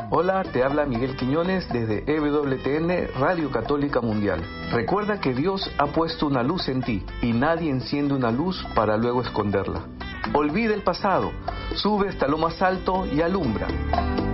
Hola, te habla Miguel Quiñones desde EWTN, Radio Católica Mundial. Recuerda que Dios ha puesto una luz en ti y nadie enciende una luz para luego esconderla. Olvida el pasado, sube hasta lo más alto y alumbra.